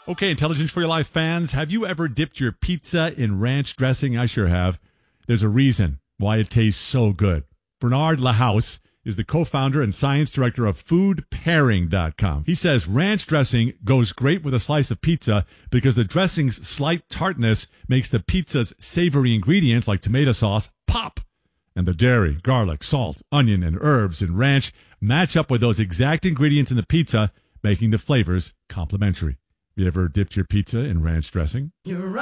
Okay, Intelligence for Your Life fans, have you ever dipped your pizza in ranch dressing? I sure have. There's a reason why it tastes so good. Bernard Lahouse is the co-founder and science director of foodpairing.com. He says ranch dressing goes great with a slice of pizza because the dressing's slight tartness makes the pizza's savory ingredients like tomato sauce pop. And the dairy, garlic, salt, onion, and herbs in ranch match up with those exact ingredients in the pizza, making the flavors complementary. You ever dipped your pizza in ranch dressing? You're